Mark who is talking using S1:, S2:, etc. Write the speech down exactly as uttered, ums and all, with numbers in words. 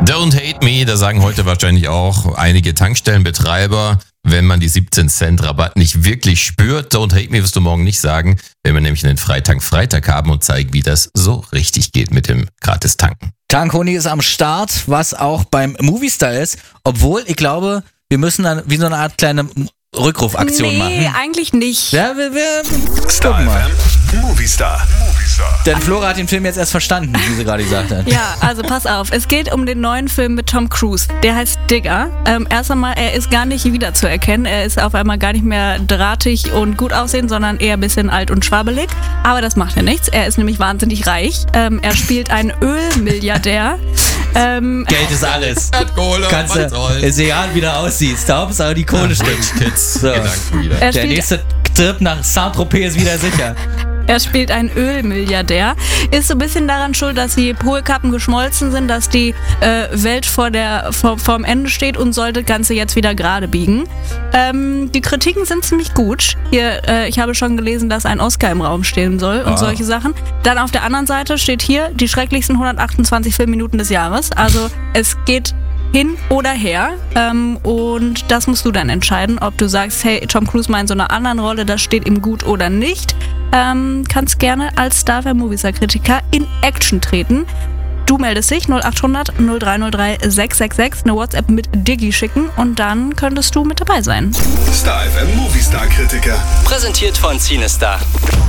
S1: Don't hate me, da sagen heute wahrscheinlich auch einige Tankstellenbetreiber, wenn man die siebzehn Cent Rabatt nicht wirklich spürt. Don't hate me wirst du morgen nicht sagen, wenn wir nämlich einen Freitank Freitag haben und zeigen, wie das so richtig geht mit dem Gratis-Tanken.
S2: Tankoni ist am Start, was auch beim Movistar ist, obwohl ich glaube, wir müssen dann wie so eine Art kleine Rückrufaktion
S3: nee,
S2: machen.
S3: Nee, eigentlich nicht.
S2: Ja, wir, wir
S4: Star
S2: gucken mal.
S4: F M, Movistar. Movistar.
S2: Denn Flora hat den Film jetzt erst verstanden, wie sie gerade gesagt hat.
S3: Ja, also pass auf. Es geht um den neuen Film mit Tom Cruise. Der heißt Digger. Ähm, erst einmal, er ist gar nicht wiederzuerkennen. Er ist auf einmal gar nicht mehr drahtig und gut aussehend, sondern eher ein bisschen alt und schwabbelig. Aber das macht ja nichts. Er ist nämlich wahnsinnig reich. Ähm, er spielt einen Ölmilliardär. Ähm,
S2: Geld ist alles.
S1: Kohle,
S2: Kannst du, ist egal, wie du aussiehst. Hauptsache die Kohle stimmt.
S1: Kids,
S2: So.
S1: Gedanken wieder.
S3: er
S2: Der
S3: spielt
S2: nächste Trip nach Saint-Tropez ist wieder sicher.
S3: Er spielt einen Ölmilliardär, ist so ein bisschen daran schuld, dass die Polkappen geschmolzen sind, dass die äh, Welt vor der, vor, vorm Ende steht und soll das Ganze jetzt wieder gerade biegen. Ähm, die Kritiken sind ziemlich gut. Hier, äh, ich habe schon gelesen, dass ein Oscar im Raum stehen soll und
S1: Ah.
S3: solche Sachen. Dann auf der anderen Seite steht hier die schrecklichsten hundertachtundzwanzig Filmminuten des Jahres. Also es geht hin oder her, ähm, und das musst du dann entscheiden, ob du sagst, hey, Tom Cruise mal in so einer anderen Rolle, das steht ihm gut oder nicht. Ähm, kannst gerne als Star F M Movistar Kritiker in Action treten. Du meldest dich null acht hundert null drei null drei sechs sechs sechs, eine WhatsApp mit Diggi schicken und dann könntest du mit dabei sein.
S4: Star F M Movistar Kritiker.
S5: Präsentiert von Cinestar.